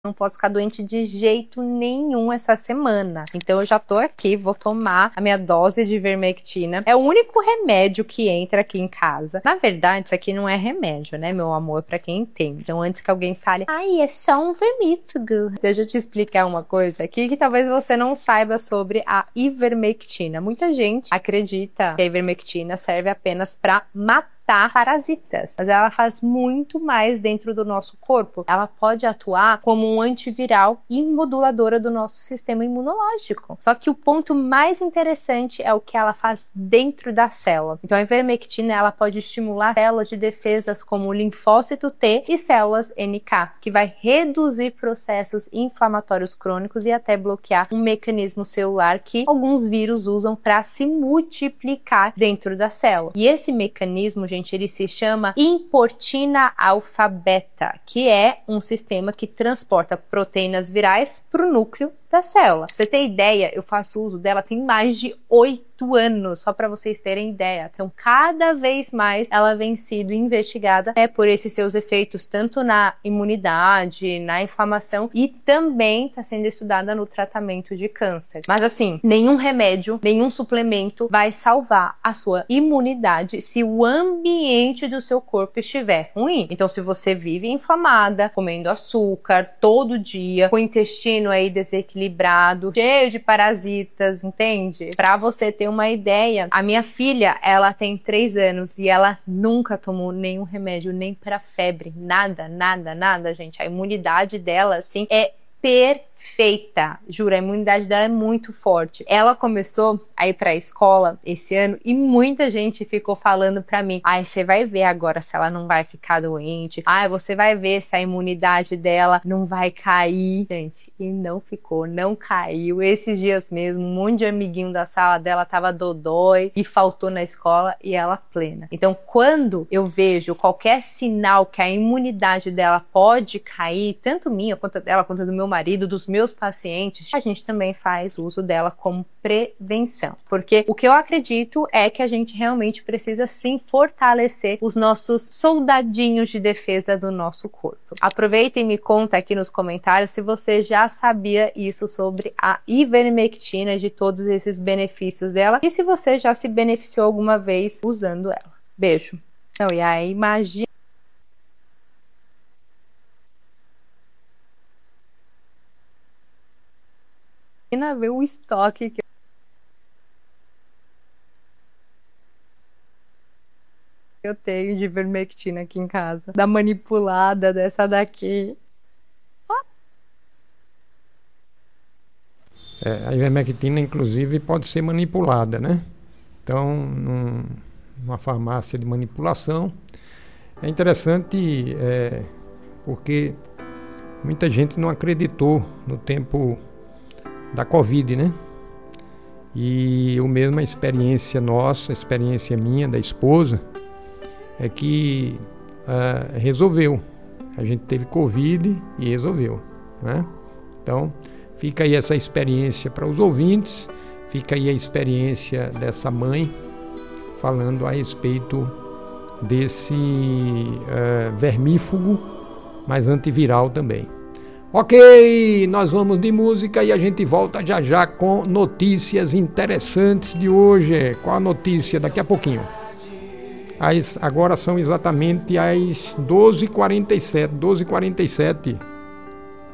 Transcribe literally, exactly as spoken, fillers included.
não posso ficar doente de jeito nenhum essa semana. Então eu já tô aqui, vou tomar a minha dose de ivermectina. É o único remédio que entra aqui em casa. Na verdade, isso aqui não é remédio, né, meu amor, pra quem entende. Então antes que alguém fale, ai, é só um vermífugo. Deixa eu te explicar uma coisa aqui que talvez você não saiba sobre a ivermectina. Muita gente acredita que a ivermectina serve apenas pra matar parasitas, mas ela faz muito mais dentro do nosso corpo. Ela pode atuar como um antiviral e moduladora do nosso sistema imunológico. Só que o ponto mais interessante é o que ela faz dentro da célula. Então a ivermectina, ela pode estimular células de defesas como o linfócito T e células N K, que vai reduzir processos inflamatórios crônicos e até bloquear um mecanismo celular que alguns vírus usam para se multiplicar dentro da célula. E esse mecanismo, gente, ele se chama importina alfa-beta, que é um sistema que transporta proteínas virais para o núcleo da célula. Pra você ter ideia, eu faço uso dela tem mais de oito anos, só para vocês terem ideia. Então, cada vez mais ela vem sendo investigada é por esses seus efeitos, tanto na imunidade, na inflamação, e também está sendo estudada no tratamento de câncer. Mas assim, nenhum remédio, nenhum suplemento vai salvar a sua imunidade se o ambiente do seu corpo estiver ruim. Então, se você vive inflamada, comendo açúcar todo dia, com o intestino aí desequilibrado, equilibrado, cheio de parasitas, entende? Pra você ter uma ideia, a minha filha, ela tem três anos e ela nunca tomou nenhum remédio, nem pra febre, nada, nada, nada, gente. A imunidade dela, assim, é perfeita, juro, a imunidade dela é muito forte. Ela começou a ir pra escola esse ano e muita gente ficou falando pra mim, ai, você vai ver agora se ela não vai ficar doente, ai, você vai ver se a imunidade dela não vai cair, gente, e não ficou, não caiu. Esses dias mesmo, um monte de amiguinho da sala dela tava dodói e faltou na escola e ela plena. Então, quando eu vejo qualquer sinal que a imunidade dela pode cair, tanto minha quanto dela, quanto do meu marido, dos meus pacientes, a gente também faz uso dela como prevenção. Porque o que eu acredito é que a gente realmente precisa sim fortalecer os nossos soldadinhos de defesa do nosso corpo. Aproveita e me conta aqui nos comentários se você já sabia isso sobre a ivermectina e de todos esses benefícios dela e se você já se beneficiou alguma vez usando ela. Beijo. Então, e aí, imagina ver o estoque que eu tenho de ivermectina aqui em casa. Da manipulada dessa daqui. É, a ivermectina, inclusive, pode ser manipulada, né? Então, num, numa farmácia de manipulação, é interessante é, porque muita gente não acreditou no tempo da Covid, né? E o mesmo a experiência nossa, a experiência minha, da esposa, é que uh, resolveu. A gente teve Covid e resolveu, né? Então, fica aí essa experiência para os ouvintes, fica aí a experiência dessa mãe falando a respeito desse uh, vermífugo, mas antiviral também. Ok, nós vamos de música e a gente volta já já com notícias interessantes de hoje. Qual a notícia? Daqui a pouquinho. As, agora são exatamente as doze e quarenta e sete, doze e quarenta e sete.